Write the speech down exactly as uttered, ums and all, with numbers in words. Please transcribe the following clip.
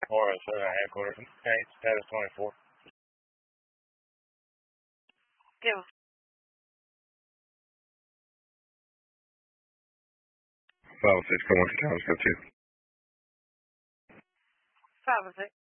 Or a Southern headquarters. Okay, status twenty-four. Yeah. five oh six, come on, let's go two. five oh six.